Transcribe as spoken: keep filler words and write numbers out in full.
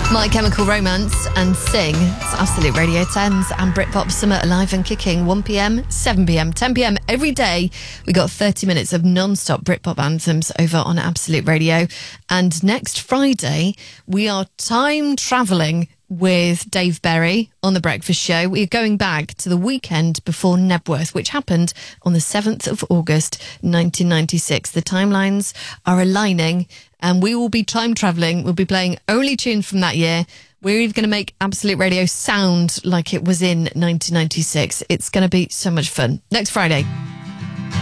My Chemical Romance and Sing. It's Absolute Radio tens and Britpop Summer alive and kicking. one p.m, seven p.m, ten p.m. every day. We got thirty minutes of non-stop Britpop anthems over on Absolute Radio. And next Friday, we are time travelling with Dave Berry on The Breakfast Show. We're going back to the weekend before Nebworth, which happened on the seventh of August, nineteen ninety-six. The timelines are aligning and we will be time travelling. We'll be playing only tunes from that year. We're even going to make Absolute Radio sound like it was in nineteen ninety-six. It's going to be so much fun. Next Friday.